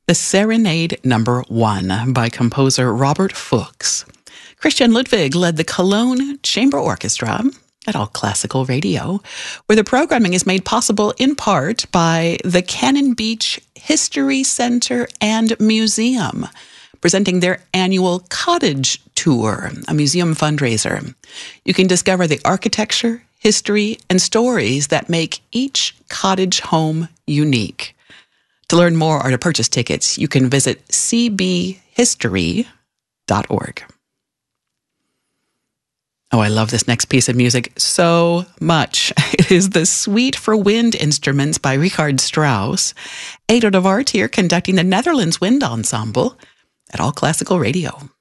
The Serenade Number 1 by composer Robert Fuchs. Christian Ludwig led the Cologne Chamber Orchestra at All Classical Radio, where the programming is made possible in part by the Cannon Beach History Center and Museum, presenting their annual Cottage Tour, a museum fundraiser. You can discover the architecture, history, and stories that make each cottage home unique. To learn more or to purchase tickets, you can visit cbhistory.org. Oh, I love this next piece of music so much. It is the Suite for Wind Instruments by Richard Strauss. Ado de Waert here conducting the Netherlands Wind Ensemble at All Classical Radio.